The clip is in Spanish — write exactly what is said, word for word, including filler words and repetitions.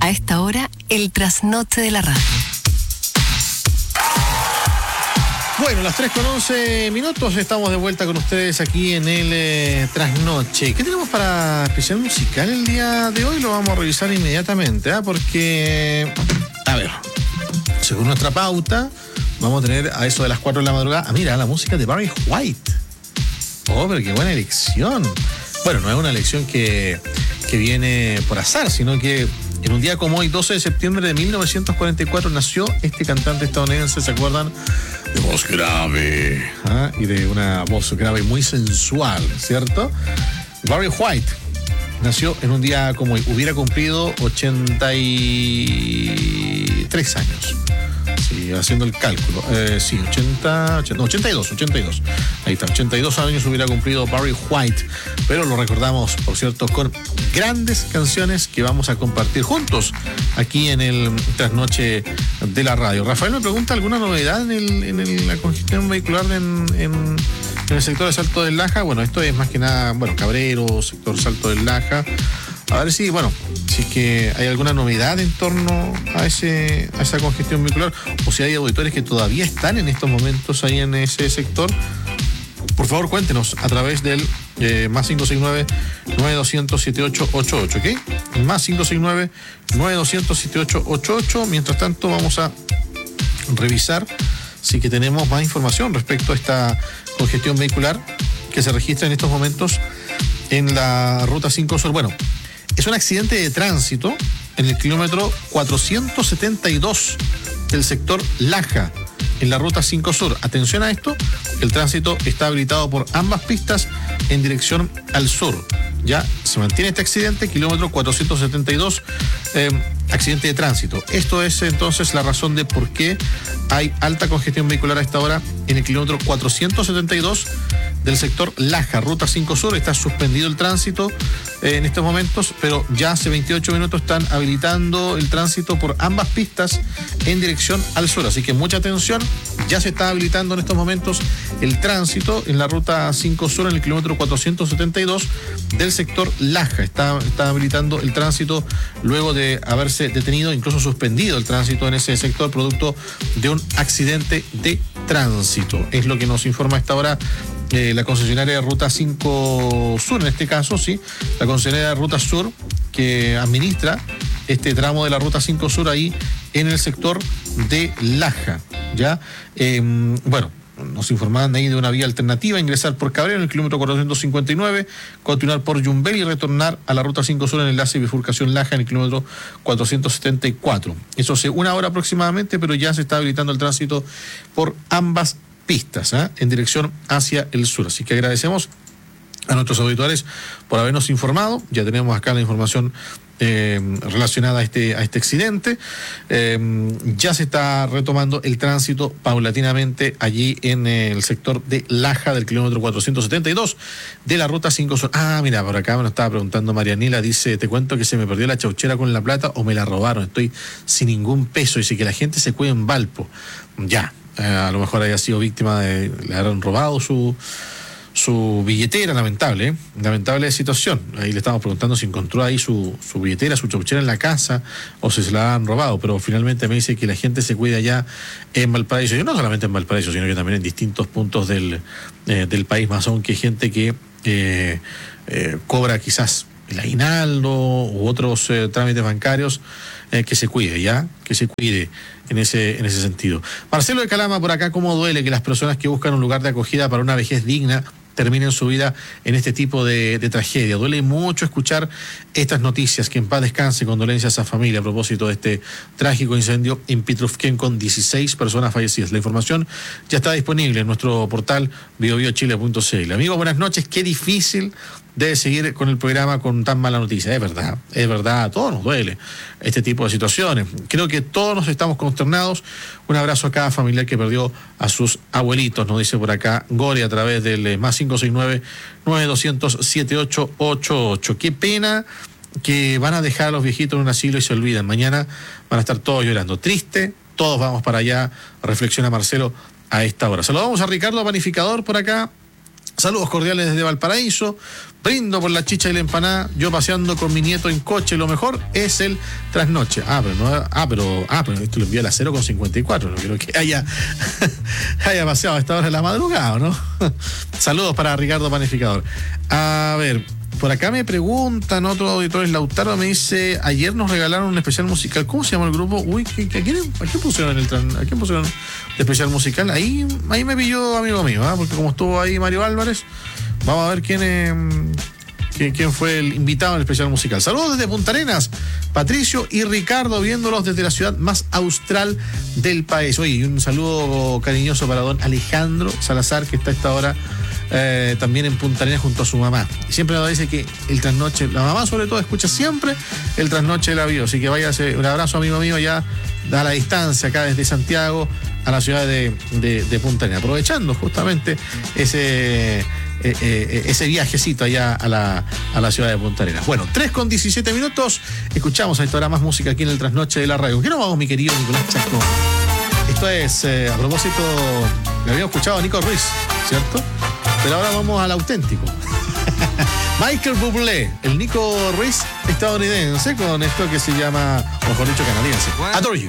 A esta hora, el trasnoche de la radio. Bueno, las tres con once minutos, estamos de vuelta con ustedes aquí en el eh, trasnoche. ¿Qué tenemos para especial musical el día de hoy? Lo vamos a revisar inmediatamente, ¿eh? Porque, a ver, según nuestra pauta, vamos a tener a eso de las cuatro de la madrugada. Ah, mira, la música de Barry White. Oh, pero qué buena elección. Bueno, no es una elección que, que viene por azar, sino que en un día como hoy, doce de septiembre de mil novecientos cuarenta y cuatro, nació este cantante estadounidense, ¿se acuerdan? De voz grave, ¿ah? Y de una voz grave muy sensual, ¿cierto? Barry White nació en un día como hoy, hubiera cumplido ochenta y tres años. Sí, haciendo el cálculo. Eh, sí, ochenta, ochenta, ochenta y dos, ochenta y dos. Ahí está, ochenta y dos años hubiera cumplido Barry White. Pero lo recordamos, por cierto, con grandes canciones que vamos a compartir juntos aquí en el trasnoche de la radio. Rafael me pregunta alguna novedad en, el, en el, la congestión vehicular en, en, en el sector de Salto del Laja. Bueno, esto es más que nada, bueno, Cabrero, sector Salto del Laja. A ver si, bueno, si es que hay alguna novedad en torno a ese a esa congestión vehicular, o si hay auditores que todavía están en estos momentos ahí en ese sector. Por favor, cuéntenos a través del eh, más cinco seis nueve, nueve dos cero cero, siete ocho ocho ocho, ¿ok? Más cinco seis nueve, nueve dos cero cero, siete ocho ocho ocho. Mientras tanto, vamos a revisar si que tenemos más información respecto a esta congestión vehicular que se registra en estos momentos en la Ruta cinco Sur. Bueno, es un accidente de tránsito en el kilómetro cuatrocientos setenta y dos del sector Laja, en la Ruta cinco Sur. Atención a esto, el tránsito está habilitado por ambas pistas en dirección al sur. Ya se mantiene este accidente, kilómetro cuatrocientos setenta y dos, eh, accidente de tránsito. Esto es entonces la razón de por qué hay alta congestión vehicular a esta hora en el kilómetro cuatrocientos setenta y dos del sector Laja, Ruta cinco Sur. Está suspendido el tránsito eh, en estos momentos, pero ya hace veintiocho minutos están habilitando el tránsito por ambas pistas en dirección al sur. Así que mucha atención, ya se está habilitando en estos momentos el tránsito en la Ruta cinco Sur, en el kilómetro cuatrocientos setenta y dos del sector Laja. Está, está habilitando el tránsito luego de haberse detenido, incluso suspendido el tránsito en ese sector, producto de un accidente de tránsito. Es lo que nos informa a esta hora eh, la concesionaria de Ruta cinco Sur, en este caso, sí, la concesionaria de Ruta Sur, que administra este tramo de la Ruta cinco Sur ahí en el sector de Laja, ¿ya? Eh, bueno, nos informaban ahí de una vía alternativa: ingresar por Cabrero en el kilómetro cuatrocientos cincuenta y nueve, continuar por Yumbel y retornar a la Ruta cinco Sur en el enlace de bifurcación Laja en el kilómetro cuatrocientos setenta y cuatro. Eso hace una hora aproximadamente, pero ya se está habilitando el tránsito por ambas pistas, ¿eh? en dirección hacia el sur. Así que agradecemos a nuestros auditores por habernos informado. Ya tenemos acá la información Eh, relacionada a este, a este accidente. Eh, ya se está retomando el tránsito paulatinamente allí en el sector de Laja del kilómetro cuatrocientos setenta y dos de la Ruta cinco Sur. Ah, mira, por acá me lo estaba preguntando Marianela, dice: te cuento que se me perdió la chauchera con la plata o me la robaron, estoy sin ningún peso. Dice que la gente se cuida en Valpo. Ya, eh, a lo mejor haya sido víctima de, le habrán robado su su billetera. Lamentable, ¿eh? Lamentable situación. Ahí le estamos preguntando si encontró ahí su, su billetera, su chauchera en la casa, o si se la han robado, pero finalmente me dice que la gente se cuida allá en Valparaíso, y no solamente en Valparaíso, sino que también en distintos puntos del, eh, del país, más aún que hay gente que eh, eh, cobra quizás el aguinaldo u otros eh, trámites bancarios, eh, que se cuide, ¿ya? Que se cuide en ese, en ese sentido. Marcelo de Calama por acá: cómo duele que las personas que buscan un lugar de acogida para una vejez digna terminen su vida en este tipo de, de tragedia. Duele mucho escuchar estas noticias. Que en paz descanse, condolencias a familia a propósito de este trágico incendio en Pitrufquén con dieciséis personas fallecidas. La información ya está disponible en nuestro portal bio bio chile punto c l. Amigos, buenas noches. Qué difícil debe seguir con el programa con tan mala noticia. Es verdad, es verdad, a todos nos duele este tipo de situaciones. Creo que todos nos estamos consternados. Un abrazo a cada familiar que perdió a sus abuelitos, nos dice por acá Gori a través del más cinco seis nueve, nueve dos cero cero, siete ocho ocho ocho. Qué pena que van a dejar a los viejitos en un asilo y se olvidan. Mañana van a estar todos llorando. Triste, todos vamos para allá, reflexiona Marcelo a esta hora. Saludamos a Ricardo Panificador por acá. Saludos cordiales desde Valparaíso. Brindo por la chicha y la empanada. Yo paseando con mi nieto en coche. Lo mejor es el trasnoche. Ah, pero no. Ah, pero. Ah, pero esto lo envió a las cero con cincuenta y cuatro. No creo que haya, haya paseado a esta hora de la madrugada, ¿no? Saludos para Ricardo Panificador. A ver. Por acá me preguntan, otro auditor es Lautaro, me dice, ayer nos regalaron un especial musical. ¿Cómo se llama el grupo? Uy, ¿a quién, a quién pusieron el tran, a quién pusieron el especial musical? Ahí, ahí me pilló amigo mío, ¿eh? Porque como estuvo ahí Mario Álvarez, vamos a ver quién, eh, quién, quién fue el invitado al especial musical. Saludos desde Punta Arenas, Patricio y Ricardo, viéndolos desde la ciudad más austral del país. Oye, y un saludo cariñoso para don Alejandro Salazar, que está a esta hora Eh, también en Punta Arenas junto a su mamá. Y siempre nos dice que el trasnoche, la mamá sobre todo escucha siempre el trasnoche de la vida. Así que váyase, un abrazo amigo mío ya a la distancia acá desde Santiago a la ciudad de, de, de Punta Arenas, aprovechando justamente ese eh, eh, ese viajecito allá a la, a la ciudad de Punta Arenas. Bueno, tres con diecisiete minutos, escuchamos a esta hora más música aquí en el trasnoche de la radio. ¿Qué nos vamos, mi querido Nicolás Chasco? Esto es, eh, a propósito, le habíamos escuchado a Nico Ruiz, ¿cierto? Pero ahora vamos al auténtico. Michael Bublé, el Nico Ruiz estadounidense, con esto que se llama, o mejor dicho, canadiense. Adore You.